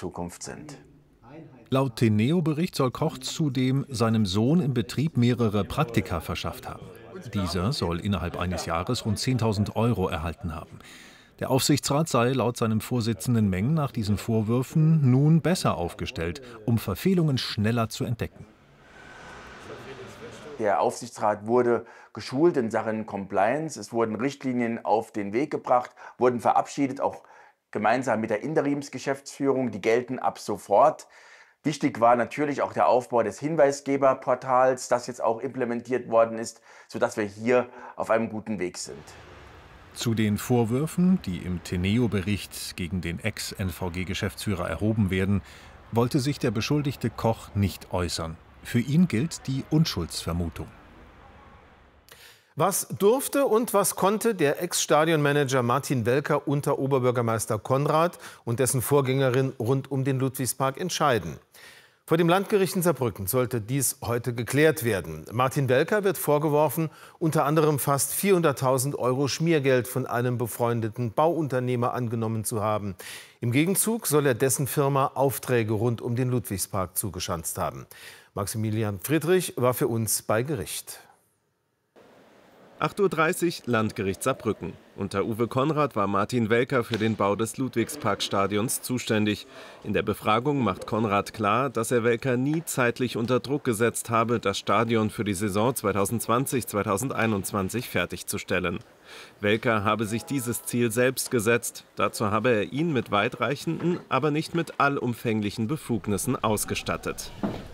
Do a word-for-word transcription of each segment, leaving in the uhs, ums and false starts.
Zukunft sind. Laut Teneo-Bericht soll Koch zudem seinem Sohn im Betrieb mehrere Praktika verschafft haben. Dieser soll innerhalb eines Jahres rund zehntausend Euro erhalten haben. Der Aufsichtsrat sei laut seinem Vorsitzenden Meng nach diesen Vorwürfen nun besser aufgestellt, um Verfehlungen schneller zu entdecken. Der Aufsichtsrat wurde geschult in Sachen Compliance. Es wurden Richtlinien auf den Weg gebracht, wurden verabschiedet, auch gemeinsam mit der Interimsgeschäftsführung. Die gelten ab sofort. Wichtig war natürlich auch der Aufbau des Hinweisgeberportals, das jetzt auch implementiert worden ist, sodass wir hier auf einem guten Weg sind. Zu den Vorwürfen, die im Teneo-Bericht gegen den Ex-N V G-Geschäftsführer erhoben werden, wollte sich der Beschuldigte Koch nicht äußern. Für ihn gilt die Unschuldsvermutung. Was durfte und was konnte der Ex-Stadionmanager Martin Welker unter Oberbürgermeister Konrad und dessen Vorgängerin rund um den Ludwigspark entscheiden? Vor dem Landgericht in Saarbrücken sollte dies heute geklärt werden. Martin Welker wird vorgeworfen, unter anderem fast vierhunderttausend Euro Schmiergeld von einem befreundeten Bauunternehmer angenommen zu haben. Im Gegenzug soll er dessen Firma Aufträge rund um den Ludwigspark zugeschanzt haben. Maximilian Friedrich war für uns bei Gericht. acht Uhr dreißig, Landgericht Saarbrücken. Unter Uwe Konrad war Martin Welker für den Bau des Ludwigsparkstadions zuständig. In der Befragung macht Konrad klar, dass er Welker nie zeitlich unter Druck gesetzt habe, das Stadion für die Saison zweitausendzwanzig zweitausendeinundzwanzig fertigzustellen. Welker habe sich dieses Ziel selbst gesetzt. Dazu habe er ihn mit weitreichenden, aber nicht mit allumfänglichen Befugnissen ausgestattet.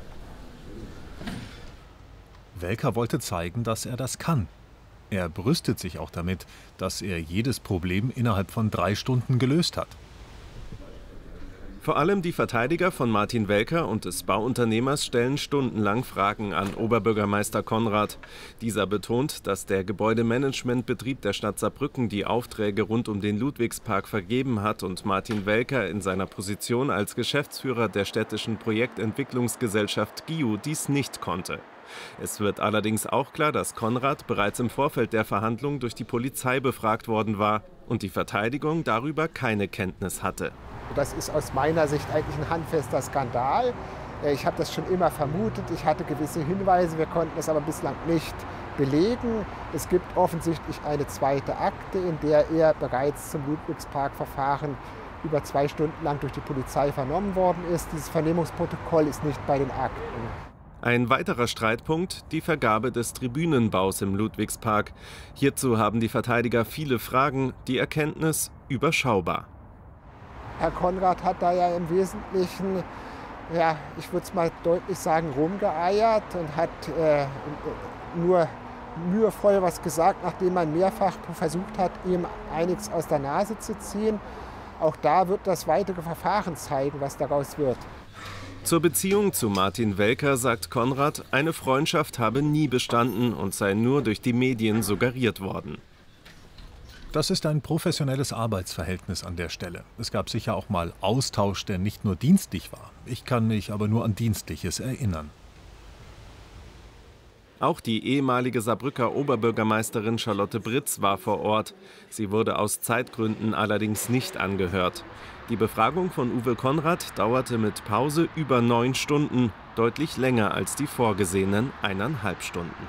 Welker wollte zeigen, dass er das kann. Er brüstet sich auch damit, dass er jedes Problem innerhalb von drei Stunden gelöst hat. Vor allem die Verteidiger von Martin Welker und des Bauunternehmers stellen stundenlang Fragen an Oberbürgermeister Konrad. Dieser betont, dass der Gebäudemanagementbetrieb der Stadt Saarbrücken die Aufträge rund um den Ludwigspark vergeben hat und Martin Welker in seiner Position als Geschäftsführer der städtischen Projektentwicklungsgesellschaft G I U dies nicht konnte. Es wird allerdings auch klar, dass Konrad bereits im Vorfeld der Verhandlung durch die Polizei befragt worden war und die Verteidigung darüber keine Kenntnis hatte. Das ist aus meiner Sicht eigentlich ein handfester Skandal. Ich habe das schon immer vermutet. Ich hatte gewisse Hinweise, wir konnten es aber bislang nicht belegen. Es gibt offensichtlich eine zweite Akte, in der er bereits zum Ludwigspark-Verfahren über zwei Stunden lang durch die Polizei vernommen worden ist. Dieses Vernehmungsprotokoll ist nicht bei den Akten. Ein weiterer Streitpunkt, die Vergabe des Tribünenbaus im Ludwigspark. Hierzu haben die Verteidiger viele Fragen, die Erkenntnis überschaubar. Herr Konrad hat da ja im Wesentlichen, ja, ich würde es mal deutlich sagen, rumgeeiert und hat äh, nur mühevoll was gesagt, nachdem man mehrfach versucht hat, ihm einiges aus der Nase zu ziehen. Auch da wird das weitere Verfahren zeigen, was daraus wird. Zur Beziehung zu Martin Welker sagt Konrad, eine Freundschaft habe nie bestanden und sei nur durch die Medien suggeriert worden. Das ist ein professionelles Arbeitsverhältnis an der Stelle. Es gab sicher auch mal Austausch, der nicht nur dienstlich war. Ich kann mich aber nur an Dienstliches erinnern. Auch die ehemalige Saarbrücker Oberbürgermeisterin Charlotte Britz war vor Ort. Sie wurde aus Zeitgründen allerdings nicht angehört. Die Befragung von Uwe Konrad dauerte mit Pause über neun Stunden, deutlich länger als die vorgesehenen eineinhalb Stunden.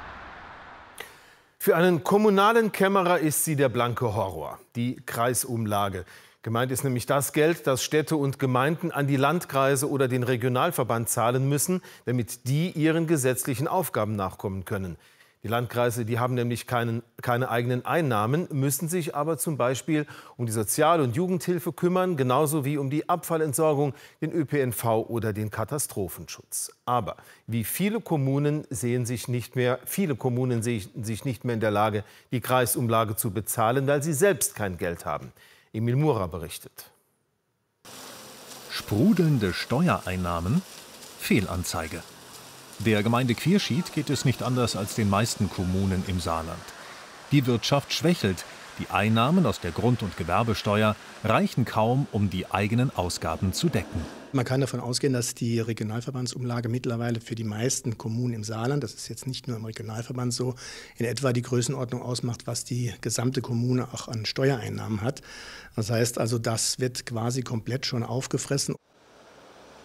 Für einen kommunalen Kämmerer ist sie der blanke Horror, die Kreisumlage. Gemeint ist nämlich das Geld, das Städte und Gemeinden an die Landkreise oder den Regionalverband zahlen müssen, damit die ihren gesetzlichen Aufgaben nachkommen können. Die Landkreise, die haben nämlich keinen, keine eigenen Einnahmen, müssen sich aber zum Beispiel um die Sozial- und Jugendhilfe kümmern, genauso wie um die Abfallentsorgung, den Ö P N V oder den Katastrophenschutz. Aber wie viele Kommunen sehen sich nicht mehr, viele Kommunen sehen sich nicht mehr in der Lage, die Kreisumlage zu bezahlen, weil sie selbst kein Geld haben. Emil Murer berichtet. Sprudelnde Steuereinnahmen? Fehlanzeige. Der Gemeinde Quierschied geht es nicht anders als den meisten Kommunen im Saarland. Die Wirtschaft schwächelt. Die Einnahmen aus der Grund- und Gewerbesteuer reichen kaum, um die eigenen Ausgaben zu decken. Man kann davon ausgehen, dass die Regionalverbandsumlage mittlerweile für die meisten Kommunen im Saarland, das ist jetzt nicht nur im Regionalverband so, in etwa die Größenordnung ausmacht, was die gesamte Kommune auch an Steuereinnahmen hat. Das heißt also, das wird quasi komplett schon aufgefressen.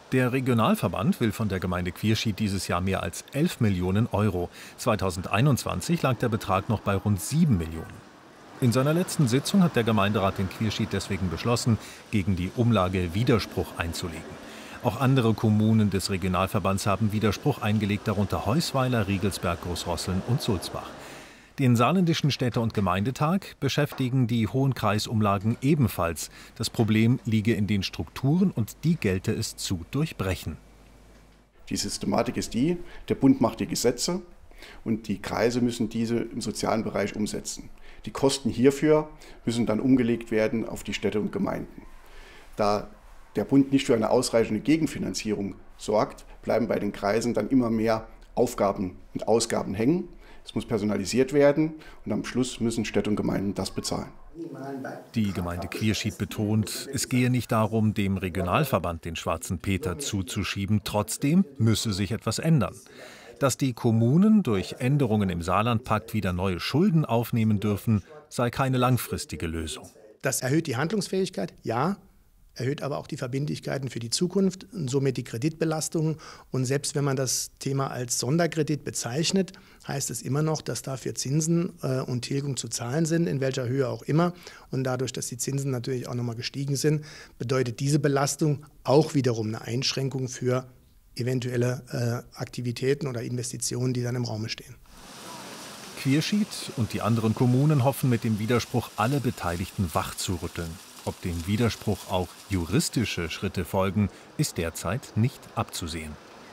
Der Regionalverband will von der Gemeinde Quierschied dieses Jahr mehr als elf Millionen Euro. zweitausendeinundzwanzig lag der Betrag noch bei rund sieben Millionen. In seiner letzten Sitzung hat der Gemeinderat in Quierschied deswegen beschlossen, gegen die Umlage Widerspruch einzulegen. Auch andere Kommunen des Regionalverbands haben Widerspruch eingelegt, darunter Heusweiler, Riegelsberg, Großrosseln und Sulzbach. Den saarländischen Städte- und Gemeindetag beschäftigen die hohen Kreisumlagen ebenfalls. Das Problem liege in den Strukturen und die gelte es zu durchbrechen. Die Systematik ist die, der Bund macht die Gesetze und die Kreise müssen diese im sozialen Bereich umsetzen. Die Kosten hierfür müssen dann umgelegt werden auf die Städte und Gemeinden. Da der Bund nicht für eine ausreichende Gegenfinanzierung sorgt, bleiben bei den Kreisen dann immer mehr Aufgaben und Ausgaben hängen. Es muss personalisiert werden und am Schluss müssen Städte und Gemeinden das bezahlen. Die Gemeinde Quierschied betont, es gehe nicht darum, dem Regionalverband den schwarzen Peter zuzuschieben. Trotzdem müsse sich etwas ändern. Dass die Kommunen durch Änderungen im Saarlandpakt wieder neue Schulden aufnehmen dürfen, sei keine langfristige Lösung. Das erhöht die Handlungsfähigkeit, ja. Erhöht aber auch die Verbindlichkeiten für die Zukunft und somit die Kreditbelastungen. Und selbst wenn man das Thema als Sonderkredit bezeichnet, heißt es immer noch, dass dafür Zinsen äh, und Tilgung zu zahlen sind, in welcher Höhe auch immer. Und dadurch, dass die Zinsen natürlich auch nochmal gestiegen sind, bedeutet diese Belastung auch wiederum eine Einschränkung für eventuelle äh, Aktivitäten oder Investitionen, die dann im Raume stehen. Quierschied und die anderen Kommunen hoffen mit dem Widerspruch, alle Beteiligten wach zu rütteln. Ob dem Widerspruch auch juristische Schritte folgen, ist derzeit nicht abzusehen.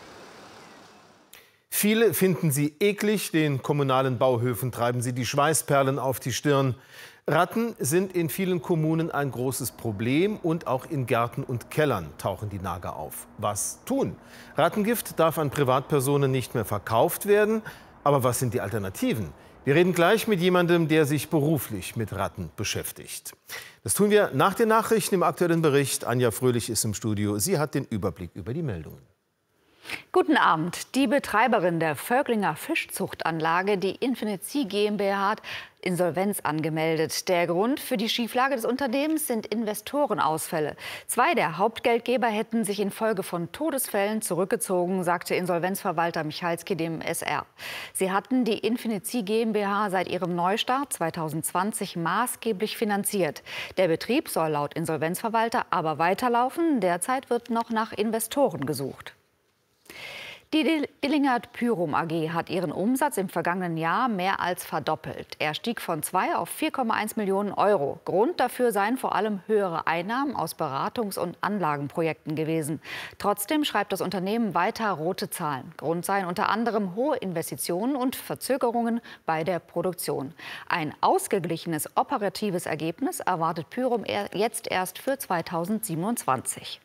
Viele finden sie eklig, den kommunalen Bauhöfen treiben sie die Schweißperlen auf die Stirn. Ratten sind in vielen Kommunen ein großes Problem und auch in Gärten und Kellern tauchen die Nager auf. Was tun? Rattengift darf an Privatpersonen nicht mehr verkauft werden, aber was sind die Alternativen? Wir reden gleich mit jemandem, der sich beruflich mit Ratten beschäftigt. Das tun wir nach den Nachrichten im aktuellen Bericht. Anja Fröhlich ist im Studio. Sie hat den Überblick über die Meldungen. Guten Abend. Die Betreiberin der Völklinger Fischzuchtanlage, die Infinity GmbH, hat Insolvenz angemeldet. Der Grund für die Schieflage des Unternehmens sind Investorenausfälle. Zwei der Hauptgeldgeber hätten sich infolge von Todesfällen zurückgezogen, sagte Insolvenzverwalter Michalski dem S R. Sie hatten die Infinity GmbH seit ihrem Neustart zweitausendzwanzig maßgeblich finanziert. Der Betrieb soll laut Insolvenzverwalter aber weiterlaufen. Derzeit wird noch nach Investoren gesucht. Die Dillingert Pyrum A G hat ihren Umsatz im vergangenen Jahr mehr als verdoppelt. Er stieg von zwei auf vier Komma eins Millionen Euro. Grund dafür seien vor allem höhere Einnahmen aus Beratungs- und Anlagenprojekten gewesen. Trotzdem schreibt das Unternehmen weiter rote Zahlen. Grund seien unter anderem hohe Investitionen und Verzögerungen bei der Produktion. Ein ausgeglichenes operatives Ergebnis erwartet Pyrum jetzt erst für zweitausendsiebenundzwanzig.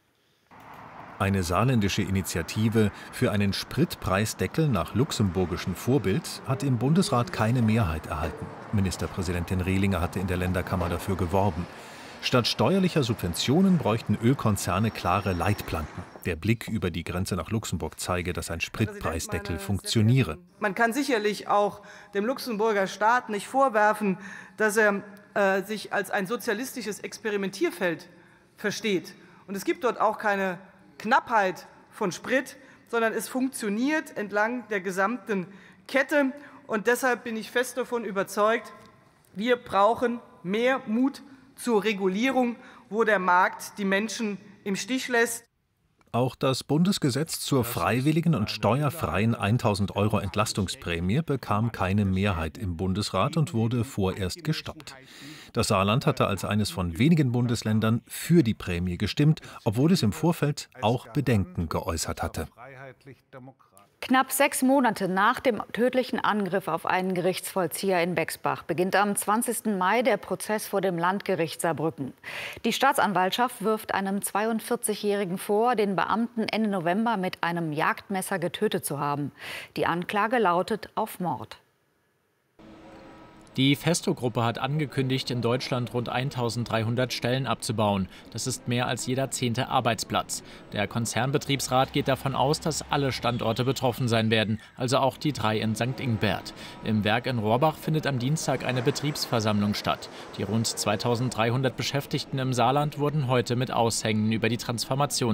Eine saarländische Initiative für einen Spritpreisdeckel nach luxemburgischem Vorbild hat im Bundesrat keine Mehrheit erhalten. Ministerpräsidentin Rehlinger hatte in der Länderkammer dafür geworben. Statt steuerlicher Subventionen bräuchten Ölkonzerne klare Leitplanken. Der Blick über die Grenze nach Luxemburg zeige, dass ein Spritpreisdeckel funktioniere. Man kann sicherlich auch dem Luxemburger Staat nicht vorwerfen, dass er äh, sich als ein sozialistisches Experimentierfeld versteht. Und es gibt dort auch keine Knappheit von Sprit, sondern es funktioniert entlang der gesamten Kette. Und deshalb bin ich fest davon überzeugt, wir brauchen mehr Mut zur Regulierung, wo der Markt die Menschen im Stich lässt. Auch das Bundesgesetz zur freiwilligen und steuerfreien tausend Euro Entlastungsprämie bekam keine Mehrheit im Bundesrat und wurde vorerst gestoppt. Das Saarland hatte als eines von wenigen Bundesländern für die Prämie gestimmt, obwohl es im Vorfeld auch Bedenken geäußert hatte. Knapp sechs Monate nach dem tödlichen Angriff auf einen Gerichtsvollzieher in Bexbach beginnt am zwanzigsten Mai der Prozess vor dem Landgericht Saarbrücken. Die Staatsanwaltschaft wirft einem zweiundvierzigjährigen vor, den Beamten Ende November mit einem Jagdmesser getötet zu haben. Die Anklage lautet auf Mord. Die Festo-Gruppe hat angekündigt, in Deutschland rund eintausenddreihundert Stellen abzubauen. Das ist mehr als jeder zehnte Arbeitsplatz. Der Konzernbetriebsrat geht davon aus, dass alle Standorte betroffen sein werden, also auch die drei in Sankt Ingbert. Im Werk in Rohrbach findet am Dienstag eine Betriebsversammlung statt. Die rund zweitausenddreihundert Beschäftigten im Saarland wurden heute mit Aushängen über die Transformation